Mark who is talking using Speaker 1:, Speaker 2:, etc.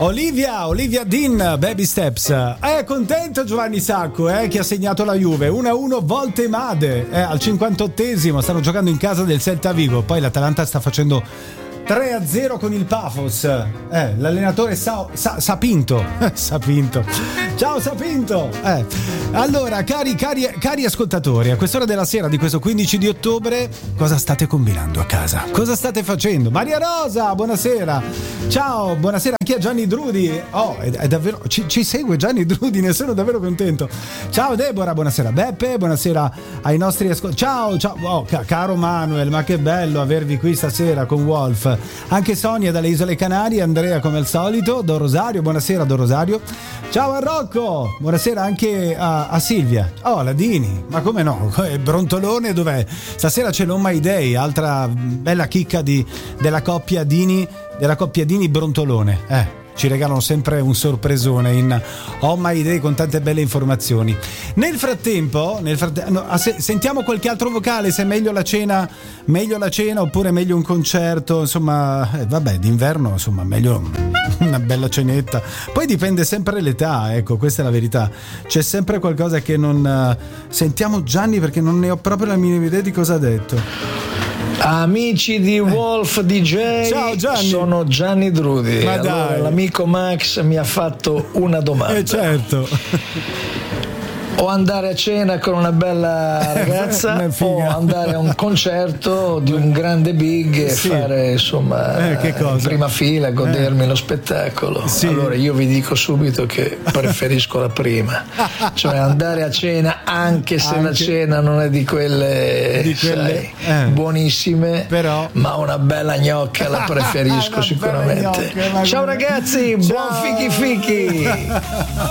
Speaker 1: Olivia Dean, Baby Steps. È contento Giovanni Sacco, che ha segnato la Juve 1-1 volte Made, al 58esimo. Stanno giocando in casa del Celta Vigo. Poi l'Atalanta sta facendo 3-0 con il Pafos. L'allenatore Sapinto. Sapinto. Ciao Sapinto. Allora, cari ascoltatori, a quest'ora della sera di questo 15 di ottobre, cosa state combinando a casa? Cosa state facendo? Maria Rosa, buonasera. Ciao, buonasera anche a Gianni Drudi. Oh, è davvero ci segue Gianni Drudi, ne sono davvero contento. Ciao Deborah, buonasera Beppe, buonasera ai nostri ascoltatori. Ciao. Oh, caro Manuel, ma che bello avervi qui stasera con Wolf. Anche Sonia dalle Isole Canarie, Andrea come al solito, Don Rosario, buonasera Don Rosario. Ciao a Rocco, buonasera anche a Silvia. Oh, la Dini, ma come no? Brontolone dov'è? Stasera c'è l'On My Day, altra bella chicca della coppia Dini Brontolone. Ci regalano sempre un sorpresone in On My Day con tante belle informazioni. Nel frattempo sentiamo qualche altro vocale, se è meglio la cena oppure meglio un concerto, insomma, vabbè, d'inverno, insomma, meglio una bella cenetta. Poi dipende sempre l'età, ecco, questa è la verità. C'è sempre qualcosa che non sentiamo Gianni, perché non ne ho proprio la minima idea di cosa ha detto.
Speaker 2: Amici di Wolf DJ,
Speaker 1: ciao Gianni.
Speaker 2: Sono Gianni Drudi.
Speaker 1: Ma
Speaker 2: allora,
Speaker 1: dai.
Speaker 2: l'amico Max mi ha fatto una domanda.
Speaker 1: Certo.
Speaker 2: O andare a cena con una bella ragazza o andare a un concerto di un grande big e fare insomma
Speaker 1: che cosa?
Speaker 2: prima fila, godermi lo spettacolo.
Speaker 1: Sì.
Speaker 2: Allora io vi dico subito che preferisco la prima, cioè andare a cena anche se la cena non è di quelle sai, buonissime,
Speaker 1: però
Speaker 2: ma una bella gnocca la preferisco sicuramente. Ciao ragazzi, buon fichi fichi.